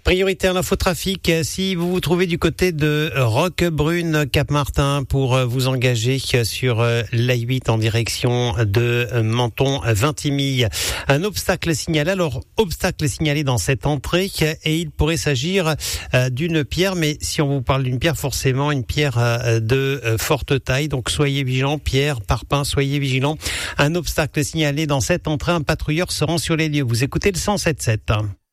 Prioritaire l'infotrafic, si vous vous trouvez du côté de Roquebrune, Cap-Martin, pour vous engager sur l'A8 en direction de Menton-Vintimille. Un obstacle signalé. Alors, obstacle signalé dans cette entrée et il pourrait s'agir d'une pierre, mais si on vous parle d'une pierre, forcément une pierre de forte taille. Donc, soyez vigilants, pierre, parpaing, soyez vigilants. Un obstacle signalé dans cette entrée, un patrouilleur se rend sur les lieux. Vous écoutez le 107.7.